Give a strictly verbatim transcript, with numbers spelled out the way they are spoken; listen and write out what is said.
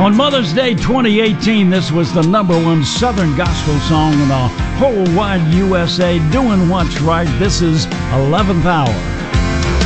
On Mother's Day twenty eighteen, this was the number one Southern gospel song in the whole wide U S A, doing what's right. This is eleventh Hour.